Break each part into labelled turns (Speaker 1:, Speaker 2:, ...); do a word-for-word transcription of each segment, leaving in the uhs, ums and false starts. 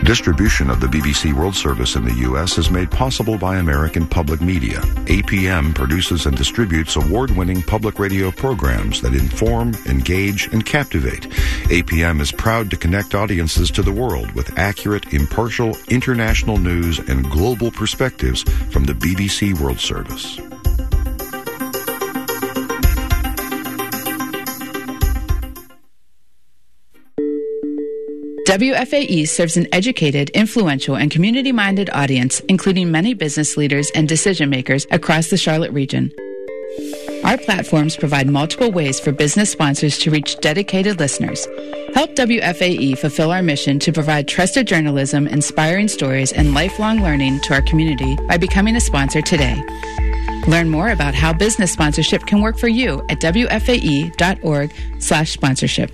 Speaker 1: Distribution of the B B C World Service in the U S is made possible by American Public Media. A P M produces and distributes award-winning public radio programs that inform, engage, and captivate. A P M is proud to connect audiences to the world with accurate, impartial, international news and global perspectives from the B B C World Service.
Speaker 2: W F A E serves an educated, influential, and community-minded audience, including many business leaders and decision-makers across the Charlotte region. Our platforms provide multiple ways for business sponsors to reach dedicated listeners. Help W F A E fulfill our mission to provide trusted journalism, inspiring stories, and lifelong learning to our community by becoming a sponsor today. Learn more about how business sponsorship can work for you at W F A E dot org slash sponsorship.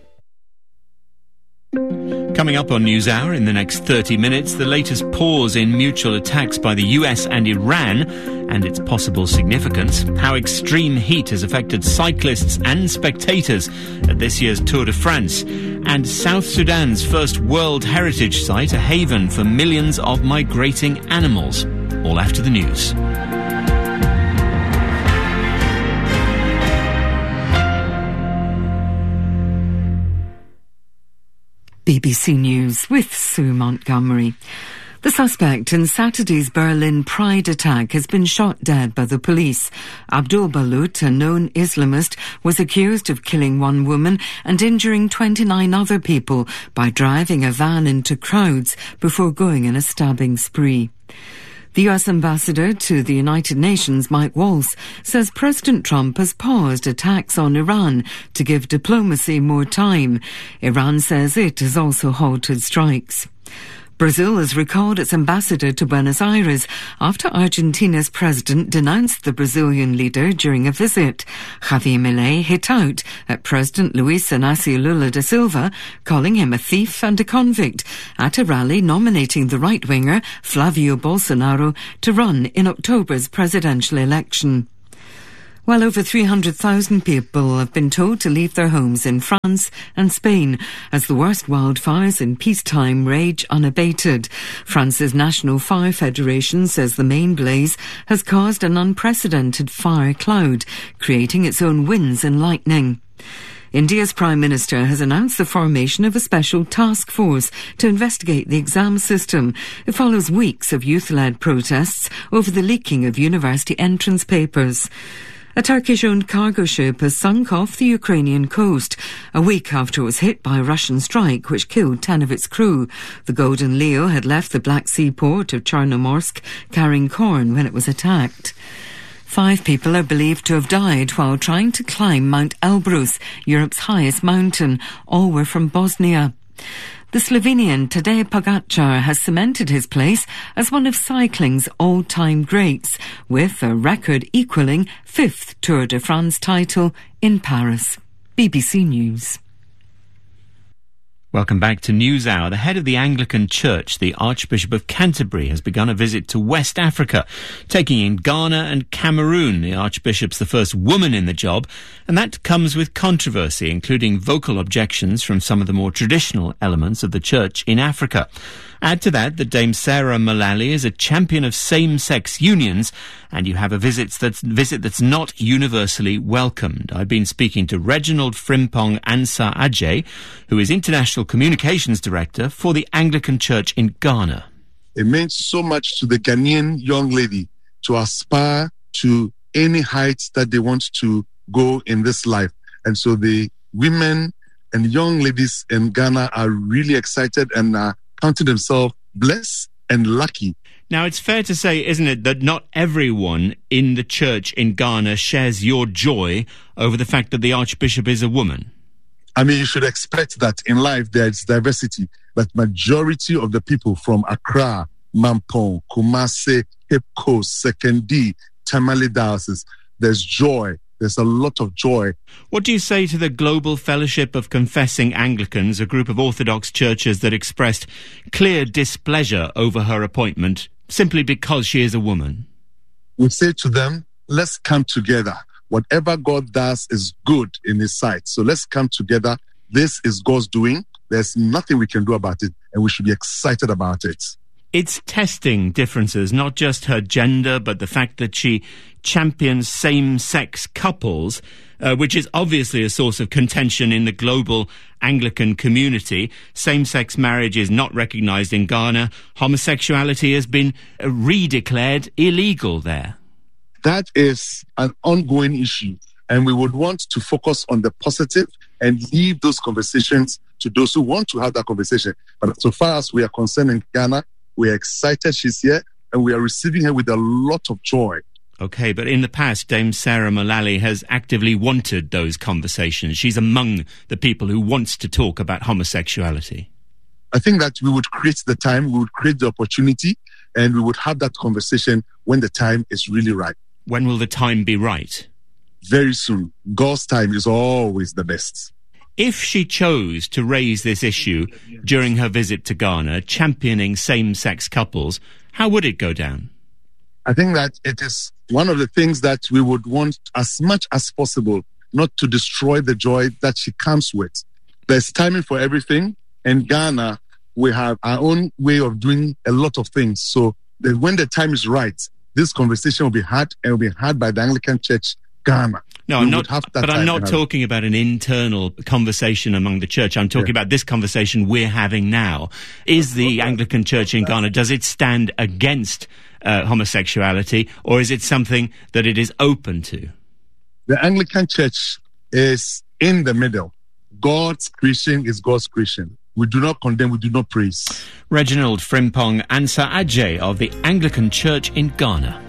Speaker 3: Coming up on NewsHour in the next thirty minutes, the latest pause in mutual attacks by the U S and Iran and its possible significance, how extreme heat has affected cyclists and spectators at this year's Tour de France, and South Sudan's first World Heritage Site, a haven for millions of migrating animals. All after the news.
Speaker 4: B B C News with Sue Montgomery. The suspect in Saturday's Berlin Pride attack has been shot dead by the police. Abdul Balut, a known Islamist, was accused of killing one woman and injuring twenty-nine other people by driving a van into crowds before going in a stabbing spree. The U S ambassador to the United Nations, Mike Waltz, says President Trump has paused attacks on Iran to give diplomacy more time. Iran says it has also halted strikes. Brazil has recalled its ambassador to Buenos Aires after Argentina's president denounced the Brazilian leader during a visit. Javier Milei hit out at President Luiz Inácio Lula da Silva, calling him a thief and a convict, at a rally nominating the right-winger Flavio Bolsonaro to run in October's presidential election. Well, over three hundred thousand people have been told to leave their homes in France and Spain as the worst wildfires in peacetime rage unabated. France's National Fire Federation says the main blaze has caused an unprecedented fire cloud, creating its own winds and lightning. India's Prime Minister has announced the formation of a special task force to investigate the exam system. It follows weeks of youth-led protests over the leaking of university entrance papers. A Turkish-owned cargo ship has sunk off the Ukrainian coast a week after it was hit by a Russian strike which killed ten of its crew. The Golden Leo had left the Black Sea port of Chernomorsk carrying corn when it was attacked. Five people are believed to have died while trying to climb Mount Elbrus, Europe's highest mountain. All were from Bosnia. The Slovenian Tadej Pogačar has cemented his place as one of cycling's all-time greats, with a record equalling fifth Tour de France title in Paris. B B C News.
Speaker 3: Welcome back to NewsHour. The head of the Anglican Church, the Archbishop of Canterbury, has begun a visit to West Africa, taking in Ghana and Cameroon. The Archbishop's the first woman in the job, and that comes with controversy, including vocal objections from some of the more traditional elements of the Church in Africa. Add to that that Dame Sarah Mullally is a champion of same-sex unions, and you have a visit that's, visit that's not universally welcomed. I've been speaking to Reginald Frimpong Ansah Adjei, who is International Communications Director for the Anglican Church in Ghana.
Speaker 5: It means so much to the Ghanaian young lady to aspire to any heights that they want to go in this life. And so the women and young ladies in Ghana are really excited and are counting themselves blessed and lucky.
Speaker 3: Now, it's fair to say, isn't it, that not everyone in the church in Ghana shares your joy over the fact that the Archbishop is a woman?
Speaker 5: I mean, you should expect that in life there is diversity, but majority of the people from Accra, Mampong, Kumasi, Cape Coast, Sekondi, Tamale Diocese, there's joy. There's a lot of joy.
Speaker 3: What do you say to the Global Fellowship of Confessing Anglicans, a group of Orthodox churches that expressed clear displeasure over her appointment simply because she is a woman?
Speaker 5: We say to them, let's come together. Whatever God does is good in His sight. So let's come together. This is God's doing. there's nothing we can do about it, and we should be excited about it.
Speaker 3: It's testing differences, not just her gender, but the fact that she champions same-sex couples, uh, which is obviously a source of contention in the global Anglican community. Same-sex marriage is not recognised in Ghana. Homosexuality has been uh, redeclared illegal there.
Speaker 5: That is an ongoing issue, and we would want to focus on the positive and leave those conversations to those who want to have that conversation. But so far as we are concerned in Ghana, we are excited she's here, and we are receiving her with a lot of joy.
Speaker 3: Okay, but in the past, Dame Sarah Mullally has actively wanted those conversations. She's among the people who wants to talk about homosexuality.
Speaker 5: I think that we would create the time, we would create the opportunity, and we would have that conversation when the time is really right.
Speaker 3: When will the time be right?
Speaker 5: Very soon. God's time is always the best.
Speaker 3: If she chose to raise this issue during her visit to Ghana, championing same-sex couples, how would it go down?
Speaker 5: I think that it is one of the things that we would want as much as possible not to destroy the joy that she comes with. There's timing for everything. In Ghana, we have our own way of doing a lot of things. So that when the time is right, this conversation will be had, and will be had by the Anglican Church Ghana.
Speaker 3: No, I'm not, but I'm not talking about an internal conversation among the church. I'm talking yeah. about this conversation we're having now. Is the Anglican Church in Ghana, does it stand against uh, homosexuality, or is it something that it is open to?
Speaker 5: The Anglican Church is in the middle. God's creation is God's creation. We do not condemn, we do not praise.
Speaker 3: Reginald Frimpong Ansah Adjei of the Anglican Church in Ghana.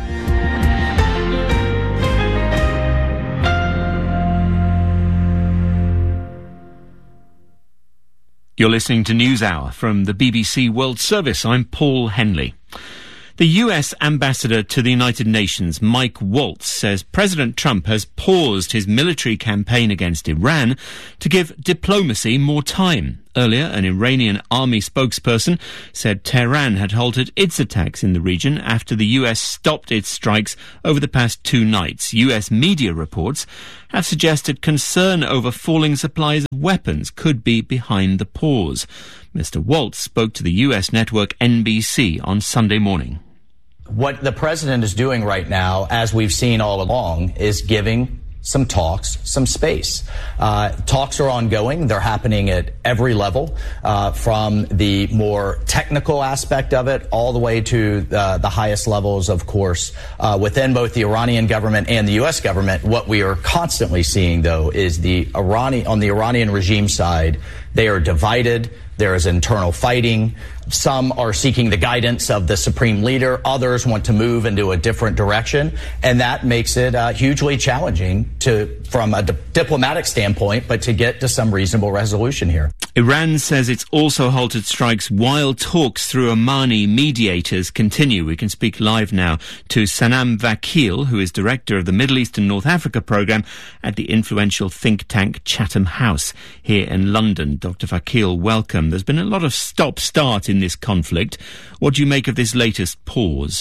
Speaker 3: You're listening to NewsHour from the B B C World Service. I'm Paul Henley. The U S ambassador to the United Nations, Mike Waltz, says President Trump has paused his military campaign against Iran to give diplomacy more time. Earlier, an Iranian army spokesperson said Tehran had halted its attacks in the region after the U S stopped its strikes over the past two nights. U S media reports have suggested concern over falling supplies of weapons could be behind the pause. Mister Waltz spoke to the U S network N B C on Sunday morning.
Speaker 6: What the president is doing right now, as we've seen all along, is giving some talks, some space. Uh, talks are ongoing. They're happening at every level, uh, from the more technical aspect of it all the way to uh, the highest levels, of course, uh, within both the Iranian government and the U S government. What we are constantly seeing, though, is the Iranian, on the Iranian regime side, they are divided. There is internal fighting. Some are seeking the guidance of the supreme leader. Others want to move into a different direction. And that makes it uh, hugely challenging to, from a di- diplomatic standpoint, but to get to some reasonable resolution here.
Speaker 3: Iran says it's also halted strikes while talks through Omani mediators continue. We can speak live now to Sanam Vakil, who is director of the Middle East and North Africa programme at the influential think tank Chatham House here in London. Doctor Vakil, welcome. There's been a lot of stop-start in this conflict. What do you make of this latest pause?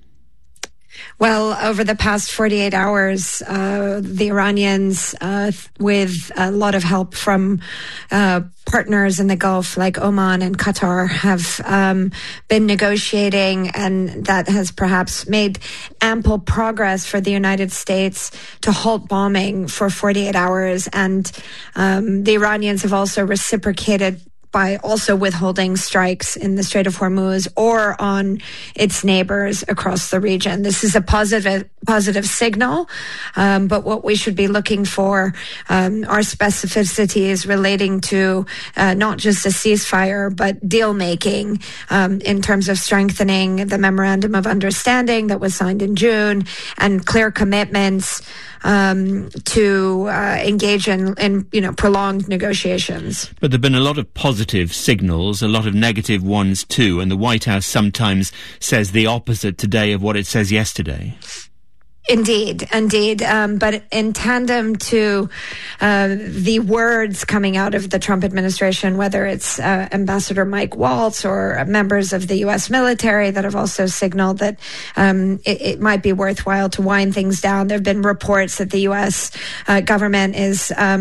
Speaker 7: Well, over the past forty-eight hours, uh, the Iranians, uh, with a lot of help from uh, partners in the Gulf like Oman and Qatar, have um, been negotiating, and that has perhaps made ample progress for the United States to halt bombing for forty-eight hours. And um, the Iranians have also reciprocated by also withholding strikes in the Strait of Hormuz or on its neighbors across the region. This is a positive positive signal, um, but what we should be looking for um, are specificities relating to uh, not just a ceasefire, but deal making um, in terms of strengthening the memorandum of understanding that was signed in June and clear commitments Um, to uh, engage in, in, you know, prolonged negotiations.
Speaker 3: But there have been a lot of positive signals, a lot of negative ones too, and the White House sometimes says the opposite today of what it says yesterday.
Speaker 7: Indeed, indeed. Um, but in tandem to uh, the words coming out of the Trump administration, whether it's uh, Ambassador Mike Waltz or members of the U S military that have also signaled that um, it, it might be worthwhile to wind things down. There have been reports that the U S uh, government is um,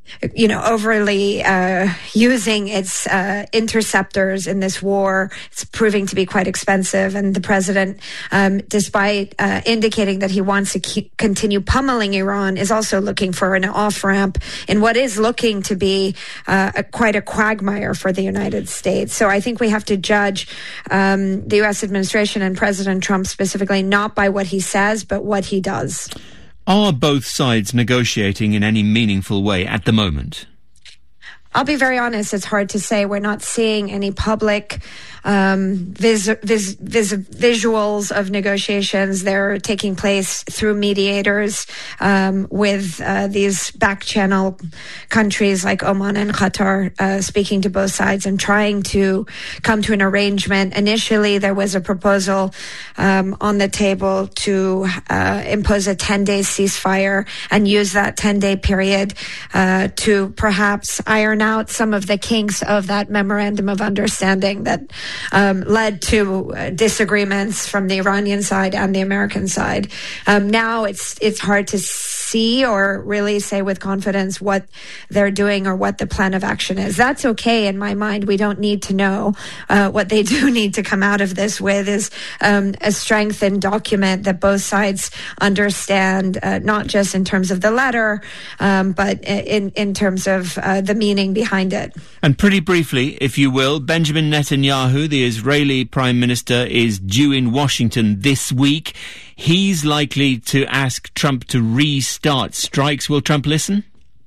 Speaker 7: you know, overly uh, using its uh, interceptors in this war. It's proving to be quite expensive. And the president, um, despite uh, indicating that he wants to keep, continue pummeling Iran, is also looking for an off-ramp in what is looking to be uh, a, quite a quagmire for the United States. So I think we have to judge um, the U S administration and President Trump specifically not by what he says, but what he does.
Speaker 3: Are both sides negotiating in any meaningful way at the moment?
Speaker 7: I'll be very honest, it's hard to say. We're not seeing any public um, vis- vis- vis- visuals of negotiations. They're taking place through mediators um, with uh, these back channel countries like Oman and Qatar uh, speaking to both sides and trying to come to an arrangement. Initially, there was a proposal um, on the table to uh, impose a ten-day ceasefire and use that ten-day period uh, to perhaps iron out some of the kinks of that memorandum of understanding that um, led to uh, disagreements from the Iranian side and the American side. Um, now it's it's hard to see or really say with confidence what they're doing or what the plan of action is. That's okay in my mind. We don't need to know. Uh, what they do need to come out of this with is um, a strengthened document that both sides understand, uh, not just in terms of the letter, um, but in, in terms of uh, the meaning behind it.
Speaker 3: And pretty briefly, if you will, Benjamin Netanyahu, the Israeli Prime Minister, is due in Washington this week. He's likely to ask Trump to restart strikes. Will Trump listen?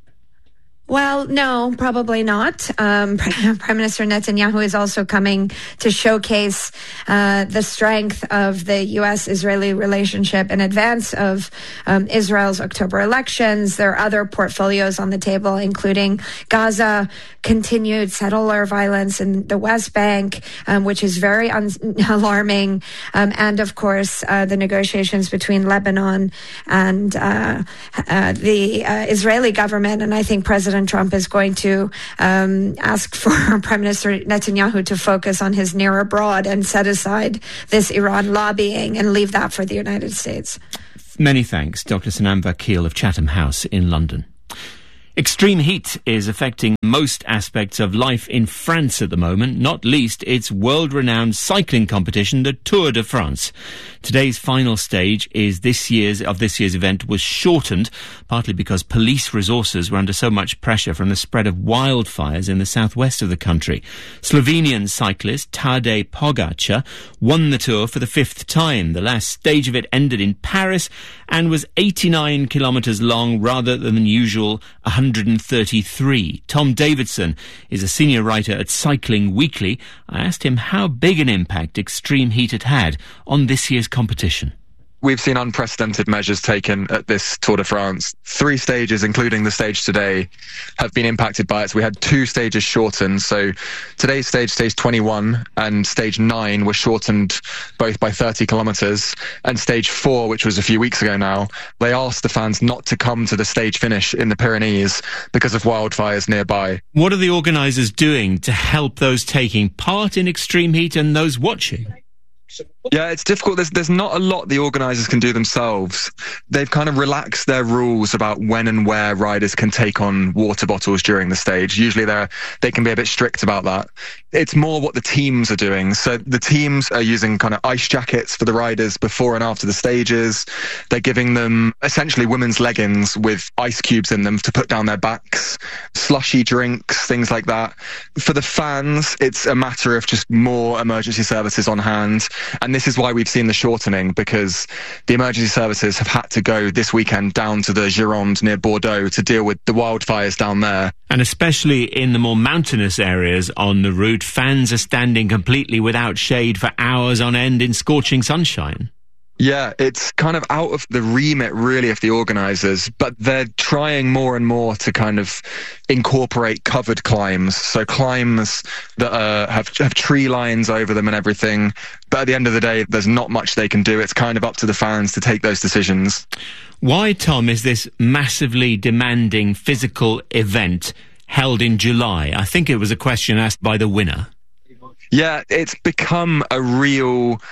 Speaker 7: Well, no, probably not. Um, Prime Minister Netanyahu is also coming to showcase uh, the strength of the U S-Israeli relationship in advance of um, Israel's October elections. There are other portfolios on the table, including Gaza, continued settler violence in the West Bank, um, which is very un- alarming, um, and, of course, uh, the negotiations between Lebanon and uh, uh, the uh, Israeli government. And I think President Trump is going to um, ask for Prime Minister Netanyahu to focus on his near abroad and set aside this Iran lobbying and leave that for the United States.
Speaker 3: Many thanks, Doctor Sanam Vakil of Chatham House in London. Extreme heat is affecting most aspects of life in France at the moment, not least its world-renowned cycling competition, the Tour de France. Today's final stage is this year's of this year's event was shortened, partly because police resources were under so much pressure from the spread of wildfires in the southwest of the country. Slovenian cyclist Tadej Pogačar won the Tour for the fifth time. The last stage of it ended in Paris and was eighty-nine kilometres long rather than the usual one hundred thirty-three. Tom Davidson is a senior writer at Cycling Weekly. I asked him how big an impact extreme heat had had on this year's competition.
Speaker 8: We've seen unprecedented measures taken at this Tour de France. Three stages, including the stage today, have been impacted by it. So we had two stages shortened. So today's stage, stage twenty-one, and stage nine were shortened both by thirty kilometres. And stage four, which was a few weeks ago now, they asked the fans not to come to the stage finish in the Pyrenees because of wildfires nearby.
Speaker 3: What are the organisers doing to help those taking part in extreme heat and those watching?
Speaker 8: Yeah, it's difficult. There's there's not a lot the organisers can do themselves. They've kind of relaxed their rules about when and where riders can take on water bottles during the stage. Usually they're, they can be a bit strict about that. It's more what the teams are doing. So the teams are using kind of ice jackets for the riders before and after the stages. They're giving them essentially women's leggings with ice cubes in them to put down their backs, slushy drinks, things like that. For the fans, it's a matter of just more emergency services on hand. And this is why we've seen the shortening, because the emergency services have had to go this weekend down to the Gironde near Bordeaux to deal with the wildfires down there.
Speaker 3: And especially in the more mountainous areas on the route, fans are standing completely without shade for hours on end in scorching sunshine.
Speaker 8: Yeah, it's kind of out of the remit, really, of the organisers, but they're trying more and more to kind of incorporate covered climbs. So climbs that uh, have, have tree lines over them and everything. But at the end of the day, there's not much they can do. It's kind of up to the fans to take those decisions.
Speaker 3: Why, Tom, is this massively demanding physical event held in July? I think it was a question asked by the winner.
Speaker 8: Yeah, it's become a real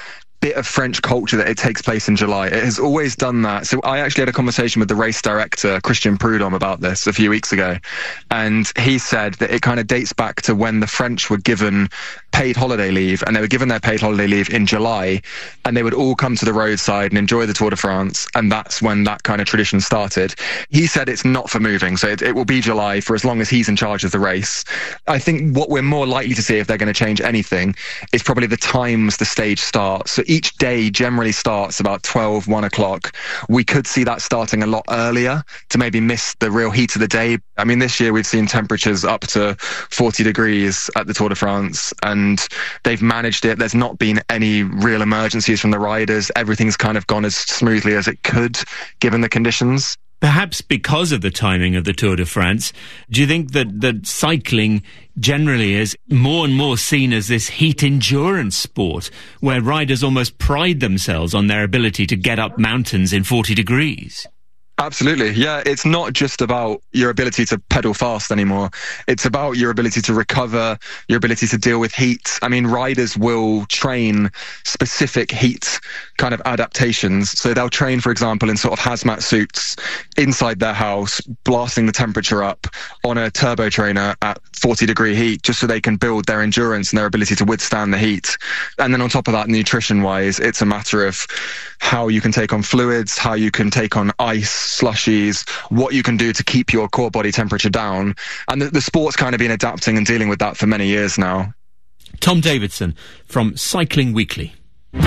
Speaker 8: bit of French culture that it takes place in July. It has always done that. So I actually had a conversation with the race director, Christian Prudhomme, about this a few weeks ago. And he said that it kind of dates back to when the French were given paid holiday leave, and they were given their paid holiday leave in July, and they would all come to the roadside and enjoy the Tour de France. And that's when that kind of tradition started. He said it's not for moving. So it, it will be July for as long as he's in charge of the race. I think what we're more likely to see, if they're going to change anything, is probably the times the stage starts. So each day generally starts about twelve, one o'clock. We could see that starting a lot earlier to maybe miss the real heat of the day. I mean, this year we've seen temperatures up to forty degrees at the Tour de France, and they've managed it. There's not been any real emergencies from the riders. Everything's kind of gone as smoothly as it could, given the conditions.
Speaker 3: Perhaps because of the timing of the Tour de France, do you think that, that cycling generally is more and more seen as this heat endurance sport, where riders almost pride themselves on their ability to get up mountains in forty degrees?
Speaker 8: Absolutely. Yeah, it's not just about your ability to pedal fast anymore. It's about your ability to recover, your ability to deal with heat. I mean, riders will train specific heat kind of adaptations. So they'll train, for example, in sort of hazmat suits inside their house, blasting the temperature up on a turbo trainer at forty degree heat, just so they can build their endurance and their ability to withstand the heat. And then on top of that, nutrition wise, it's a matter of how you can take on fluids, how you can take on ice, slushies, what you can do to keep your core body temperature down. And the, the sport's kind of been adapting and dealing with that for many years now.
Speaker 3: Tom Davidson from Cycling Weekly.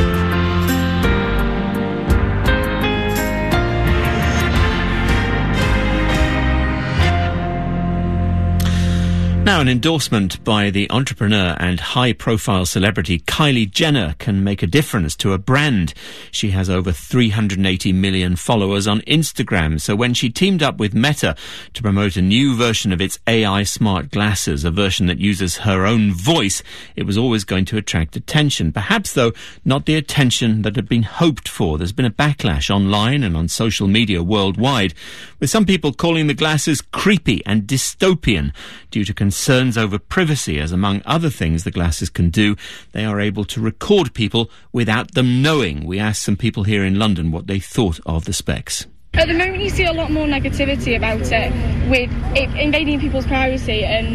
Speaker 3: Now, an endorsement by the entrepreneur and high-profile celebrity Kylie Jenner can make a difference to a brand. She has over three hundred eighty million followers on Instagram, so when she teamed up with Meta to promote a new version of its A I smart glasses, a version that uses her own voice, it was always going to attract attention. Perhaps, though, not the attention that had been hoped for. There's been a backlash online and on social media worldwide, with some people calling the glasses creepy and dystopian due to concerns over privacy, as among other things the glasses can do, they are able to record people without them knowing. We asked some people here in London what they thought of the specs.
Speaker 9: At the moment you see a lot more negativity about it, with it invading people's privacy, and